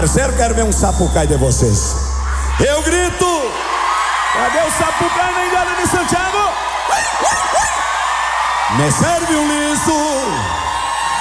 Parceiro, quero ver um sapucai de vocês. Eu grito. Cadê o sapucai na Indiana de Santiago? Me serve um liso.